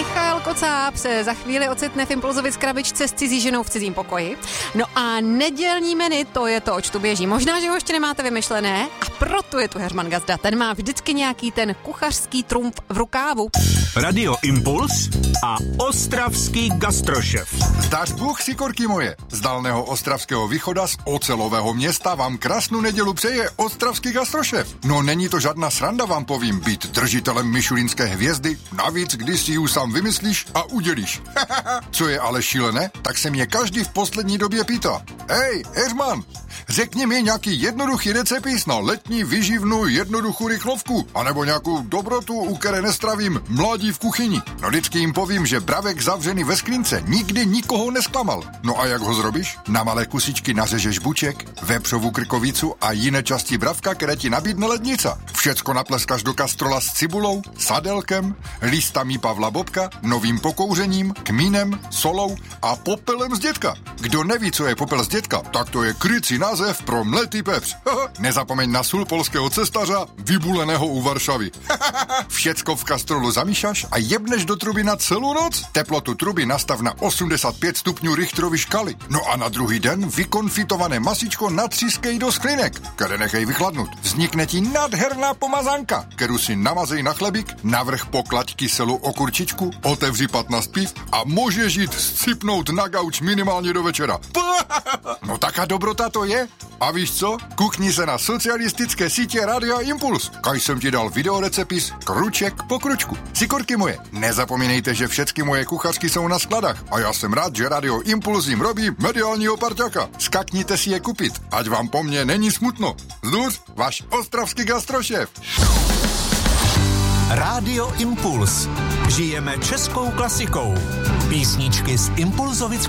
Michal Kocáb se za chvíli ocitne v Impulzovic krabičce s cizí ženou v cizím pokoji. No a nedělní menu, to je to, oč tu běží. Možná, že ho ještě nemáte vymyšlené a proto je tu Heřman Gazda. Ten má vždycky nějaký ten kuchařský trumf v rukávu. Radio Impuls a ostravský gastrošef. Zdař Bůh, sikorky moje. Z dálného ostravského východa z ocelového města vám krásnou nedělu přeje ostravský gastrošef. No není to žádná sranda, vám povím, být držitelem mišulinské hvězdy, navíc když si ji sám vymyslíš a udělíš. Co je ale šílené, tak se mě každý v poslední době pýtá. Hej, Heřman, řekni mi nějaký jednoduchý recepis na letní výživnou jednoduchou rychlovku, anebo nějakou dobrotu, u které nestravím mládí v kuchyni. No vždycky jim povím, že bravek zavřený ve skrince nikdy nikoho nesklamal. No a jak ho zrobíš? Na malé kusičky nařežeš buček, vepřovou krkovicu a jiné části bravka, které ti nabídne lednica. Všecko napleskaš do kastrola s cibulou, sadelkem, listami Pavla Bobka, novým pokouřením, kmínem, solou a popelem z dětka. Kdo neví, co je popel z dětka, tak to je krycí název pro mletý pepř. Nezapomeň na sůl polského cestaře, vybuleného u Varšavy. Všecko v kastrolu zamíšáš a jebneš do truby na celou noc. Teplotu truby nastav na 85 stupňů Richterovy škály. No a na druhý den vykonfitované masičko natřískej do sklinek, které nechej vychladnout. Vznikne ti nádherná pomazánka, kterou si namazej na chlebík, navrch poklaď kyselou okurčičku, otevři 15 piv a můžeš jít scipnout na gauč minimálně do večera. No taká dobrota to je. A víš co? Kukni se na socialistické sítě Rádia Impuls. Kaj jsem ti dal videorecepis kruček po kručku. Sikorky moje, nezapomínejte, že všechny moje kuchařky jsou na skladách a já jsem rád, že Radio Impuls jim robí mediálního parťaka. Skakněte si je kupit, ať vám po mně není smutno. Zdůř, váš ostravský gastrošéf. Radio Impuls. Žijeme českou klasikou. Písničky z Impulzovic